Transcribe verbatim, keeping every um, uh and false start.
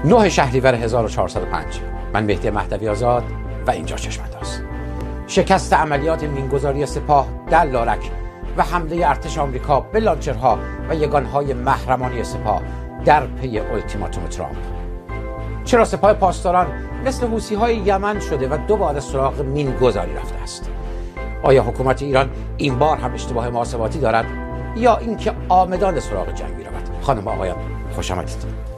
نه شهریور هزار و چهارصد و پنج. من مهدی مهدوی آزاد و اینجا چشم‌انداز. شکست عملیات مینگذاری سپاه در لارک و حمله ارتش آمریکا به لانچرها و یگانهای محرمانی سپاه در پی التیماتوم ترامپ. چرا سپاه پاسداران مثل حوثی‌های یمن شده و دوباره سراغ مینگذاری رفته است؟ آیا حکومت ایران این بار هم اشتباه محاسباتی دارد یا اینکه آمدان سراغ جنگ می‌رود؟ خانم و آقایان، خوش آمدید.